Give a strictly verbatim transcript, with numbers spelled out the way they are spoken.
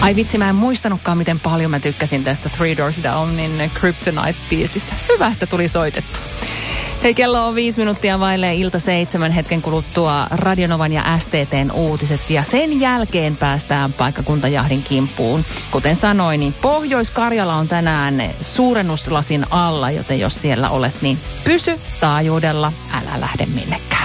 Ai vitsi, mä en muistanutkaan, miten paljon mä tykkäsin tästä Three Doors Downin Kryptonite-biisistä. Hyvä, että tuli soitettu. Hei, kello on viisi minuuttia vaille ilta seitsemän, hetken kuluttua Radionovan ja S T T:n uutiset. Ja sen jälkeen päästään paikkakuntajahdin kimppuun. Kuten sanoin, niin Pohjois-Karjala on tänään suurennuslasin alla, joten jos siellä olet, niin pysy taajuudella, älä lähde minnekään.